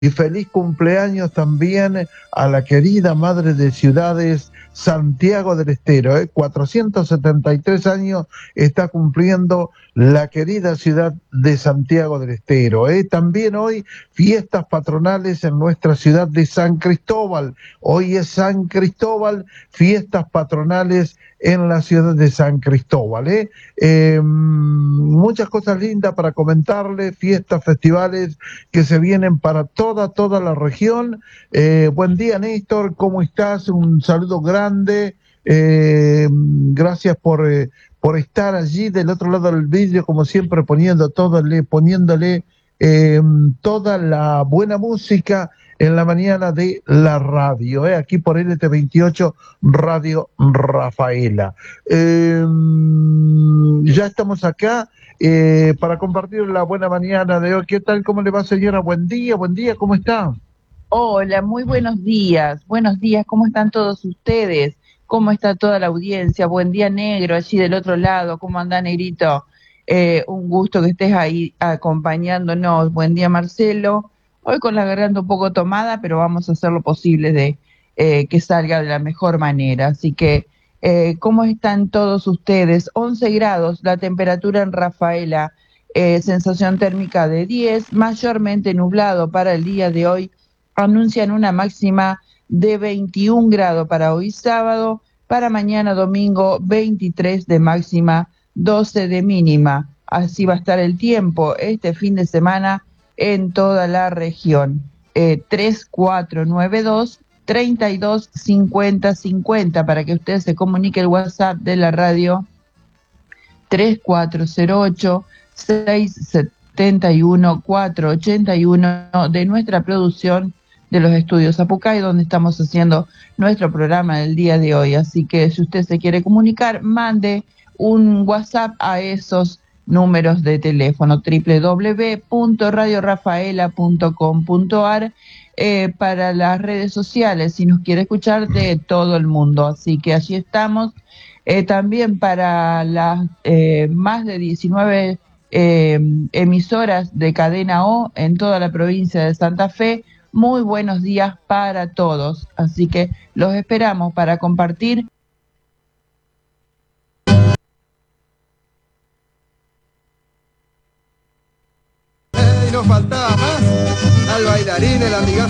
Y feliz cumpleaños también a la querida madre de ciudades, Santiago del Estero. 473 años está cumpliendo la querida ciudad de Santiago del Estero. También hoy fiestas patronales en nuestra ciudad de San Cristóbal. Hoy es San Cristóbal, fiestas patronales en la ciudad de San Cristóbal. Muchas cosas lindas para comentarles, fiestas, festivales que se vienen para toda la región. Buen día, Néstor, ¿cómo estás? Un saludo grande. Gracias por estar allí del otro lado del vidrio, como siempre, poniéndole toda la buena música en la mañana de la radio, aquí por LT28 Radio Rafaela. Ya estamos acá para compartir la buena mañana de hoy. ¿Qué tal? ¿Cómo le va, señora? Buen día, ¿cómo está? Hola, muy buenos días. Buenos días, ¿cómo están todos ustedes? ¿Cómo está toda la audiencia? Buen día, Negro, allí del otro lado. ¿Cómo anda, Negrito? Un gusto que estés ahí acompañándonos. Buen día, Marcelo. Hoy con la garganta un poco tomada, pero vamos a hacer lo posible de que salga de la mejor manera. Así que, ¿cómo están todos ustedes? 11 grados, la temperatura en Rafaela, sensación térmica de 10, mayormente nublado para el día de hoy. Anuncian una máxima de 21 grados para hoy sábado, para mañana domingo 23 de máxima, 12 de mínima. Así va a estar el tiempo este fin de semana en toda la región. 3492 32 50 50 para que usted se comunique el WhatsApp de la radio 3408 671 481 de nuestra producción de los estudios Apucay, donde estamos haciendo nuestro programa del día de hoy. Así que si usted se quiere comunicar, mande un WhatsApp a esos números de teléfono www.radiorafaela.com.ar para las redes sociales, si nos quiere escuchar de todo el mundo. Así que allí estamos. También para las más de 19 emisoras de Cadena O en toda la provincia de Santa Fe. Muy buenos días para todos, así que los esperamos para compartir. Y nos faltaba más al bailarín, el amigazo